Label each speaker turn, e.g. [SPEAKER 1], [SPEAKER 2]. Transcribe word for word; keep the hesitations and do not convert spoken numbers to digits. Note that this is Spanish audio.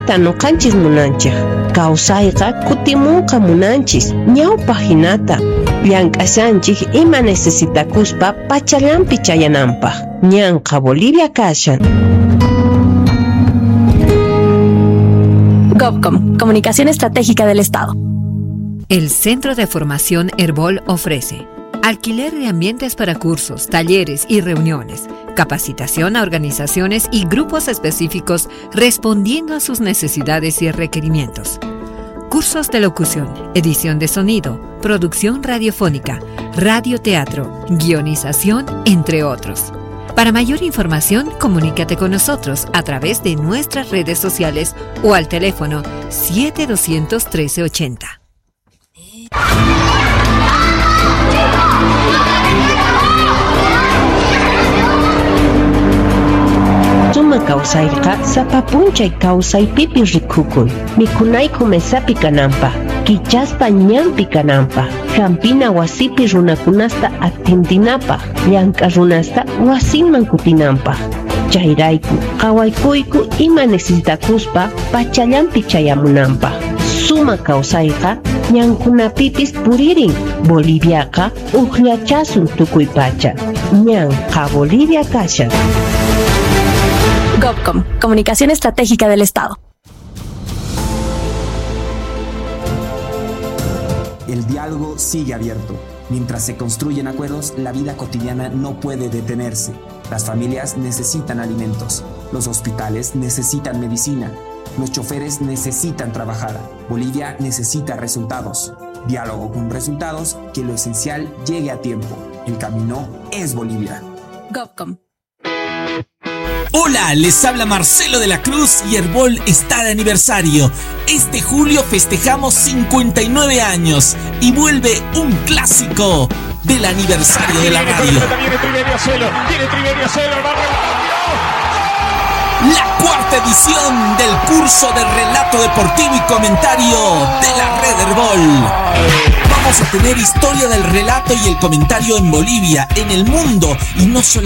[SPEAKER 1] Chayta nuqanchis munanchik. Kawsayqa kutimunqa munanchis. Ñawpa hinata. Llank'ashanchik ima necesitakuspa pachallanpi chayananpaq. Ñanqa Bolivia kashan.
[SPEAKER 2] GovCom, Comunicación Estratégica del Estado.
[SPEAKER 3] El Centro de Formación Herbol ofrece alquiler de ambientes para cursos, talleres y reuniones, capacitación a organizaciones y grupos específicos respondiendo a sus necesidades y requerimientos. Cursos de locución, edición de sonido, producción radiofónica, radioteatro, guionización, entre otros. Para mayor información, comunícate con nosotros a través de nuestras redes sociales o al teléfono siete doscientos trece ochenta.
[SPEAKER 1] Suma kawsayqa sapapunchay kawsaypipi rikukun. Mikunayku mesapi kananpaq, kichaspa ñanpi kananpaq, hampina wasipi runakunasta atendinapaq, llank'a runasta wasinman kutinanpaq. Chayrayku qawaykuyku ima necesitakuspa pachallanpi chayamunanpaq. Suma kawsayqa ñankunapipis puririn. Boliviaqa uqllachasun tukuy pacha. Ñanqa Bolivia kashan.
[SPEAKER 2] GovCom, Comunicación Estratégica del Estado.
[SPEAKER 4] El diálogo sigue abierto. Mientras se construyen acuerdos, la vida cotidiana no puede detenerse. Las familias necesitan alimentos. Los hospitales necesitan medicina. Los choferes necesitan trabajar. Bolivia necesita resultados. Diálogo con resultados, que lo esencial llegue a tiempo. El camino es Bolivia.
[SPEAKER 2] GovCom.
[SPEAKER 5] Hola, les habla Marcelo de la Cruz y Herbol está de aniversario. Este julio festejamos cincuenta y nueve años y vuelve un clásico del aniversario de la radio. La cuarta edición del curso de relato deportivo y comentario de la Red Herbol. Vamos a tener historia del relato y el comentario en Bolivia, en el mundo y no solamente